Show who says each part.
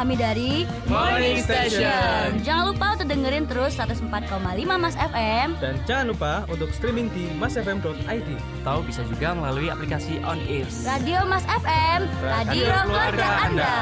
Speaker 1: kami dari
Speaker 2: Morning Station.
Speaker 1: Jangan lupa untuk dengerin terus 104,5 Mas FM.
Speaker 3: Dan jangan lupa untuk streaming di masfm.id.
Speaker 2: Tahu bisa juga melalui aplikasi On Ears.
Speaker 1: Radio Mas FM, radio keluarga Anda.